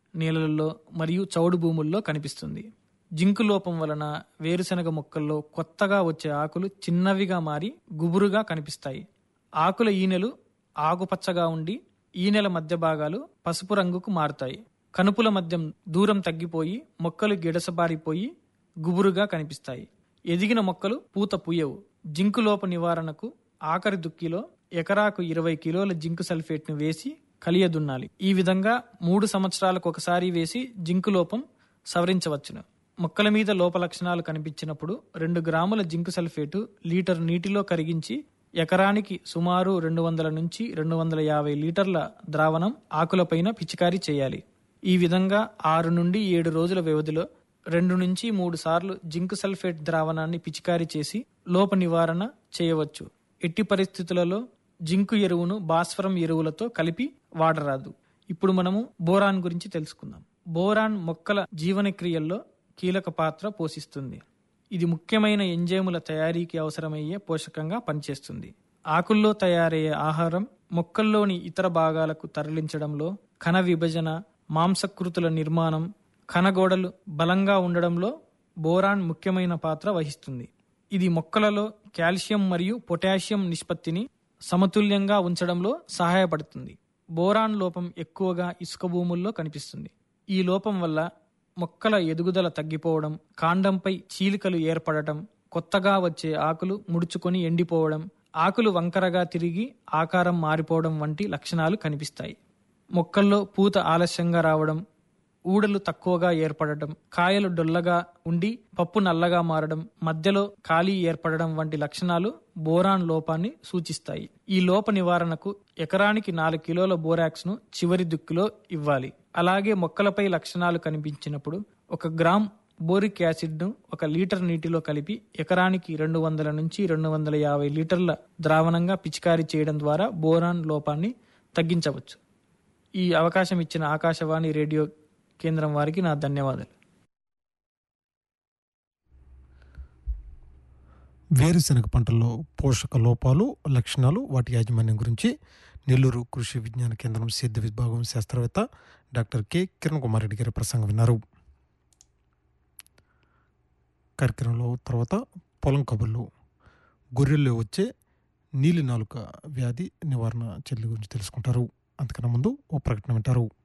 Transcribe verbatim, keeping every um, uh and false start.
నేలల్లో మరియు చౌడు భూముల్లో కనిపిస్తుంది. జింకు లోపం వలన వేరుశనగ మొక్కల్లో కొత్తగా వచ్చే ఆకులు చిన్నవిగా మారి గుబురుగా కనిపిస్తాయి. ఆకుల ఈనెలు ఆకుపచ్చగా ఉండి ఈనెల మధ్య భాగాలు పసుపు రంగుకు మారుతాయి. కనుపుల మధ్య దూరం తగ్గిపోయి మొక్కలు గిడసబారిపోయి గుబురుగా కనిపిస్తాయి. ఎదిగిన మొక్కలు పూత పూయవు. జింకు లోప నివారణకు ఆఖరి దుక్కిలో ఎకరాకు ఇరవై కిలోల జింకు సల్ఫేట్ను వేసి కలియదున్నాలి. ఈ విధంగా మూడు సంవత్సరాలకు ఒకసారి వేసి జింకు లోపం సవరించవచ్చును. మొక్కల మీద లోప లక్షణాలు కనిపించినప్పుడు రెండు గ్రాముల జింకు సల్ఫేటు లీటర్ నీటిలో కరిగించి ఎకరానికి సుమారు రెండు వందల నుంచి రెండు వందల యాభై లీటర్ల ద్రావణం ఆకులపైన పిచికారీ చేయాలి. ఈ విధంగా ఆరు నుండి ఏడు రోజుల వ్యవధిలో రెండు నుంచి మూడు సార్లు జింకు సల్ఫేట్ ద్రావణాన్ని పిచికారీ చేసి లోప నివారణ చేయవచ్చు. ఎట్టి పరిస్థితులలో జింకు ఎరువును భాస్వరం ఎరువులతో కలిపి వాడరాదు. ఇప్పుడు మనము బోరాన్ గురించి తెలుసుకుందాం. బోరాన్ మొక్కల జీవన క్రియల్లో కీలక పాత్ర పోషిస్తుంది. ఇది ముఖ్యమైన ఎంజైముల తయారీకి అవసరమయ్యే పోషకంగా పనిచేస్తుంది. ఆకుల్లో తయారయ్యే ఆహారం మొక్కల్లోని ఇతర భాగాలకు తరలించడంలో, కణ విభజన, మాంసకృతుల నిర్మాణం, కణగోడలు బలంగా ఉండడంలో బోరాన్ ముఖ్యమైన పాత్ర వహిస్తుంది. ఇది మొక్కలలో కాల్షియం మరియు పొటాషియం నిష్పత్తిని సమతుల్యంగా ఉంచడంలో సహాయపడుతుంది. బోరాన్ లోపం ఎక్కువగా ఇసుక భూముల్లో కనిపిస్తుంది. ఈ లోపం వల్ల మొక్కల ఎదుగుదల తగ్గిపోవడం, కాండంపై చీలికలు ఏర్పడటం, కొత్తగా వచ్చే ఆకులు ముడుచుకొని ఎండిపోవడం, ఆకులు వంకరగా తిరిగి ఆకారం మారిపోవడం వంటి లక్షణాలు కనిపిస్తాయి. మొక్కల్లో పూత ఆలస్యంగా రావడం, ఊడలు తక్కువగా ఏర్పడటం, కాయలు డొల్లగా ఉండి పప్పు నల్లగా మారడం, మధ్యలో ఖాళీ ఏర్పడడం వంటి లక్షణాలు బోరాన్ లోపాన్ని సూచిస్తాయి. ఈ లోప నివారణకు ఎకరానికి నాలుగు కిలోల బోరాక్స్ ను చివరి దుక్కిలో ఇవ్వాలి. అలాగే మొక్కలపై లక్షణాలు కనిపించినప్పుడు ఒక గ్రామ్ బోరిక్ యాసిడ్ ను ఒక లీటర్ నీటిలో కలిపి ఎకరానికి రెండు వందల నుంచి రెండు వందల యాభై లీటర్ల ద్రావణంగా పిచికారీ చేయడం ద్వారా బోరాన్ లోపాన్ని తగ్గించవచ్చు. ఈ అవకాశం ఇచ్చిన ఆకాశవాణి రేడియో కేంద్రం వారికి నా ధన్యవాదాలు. వేరుశనగ పంటల్లో పోషక లోపాలు, లక్షణాలు, వాటి యాజమాన్యం గురించి నెల్లూరు కృషి విజ్ఞాన కేంద్రం సేద్య విభాగం శాస్త్రవేత్త డాక్టర్ కె కిరణ్ కుమార్ రెడ్డి గారి ప్రసంగం విన్నారు. కార్యక్రమంలో తర్వాత పొలం కబుర్లు, గొర్రెల్లో వచ్చే నీలి నాలుక వ్యాధి నివారణ చర్యల గురించి తెలుసుకుంటారు. అంతకన్నా ముందు ఓ ప్రకటన వింటారు.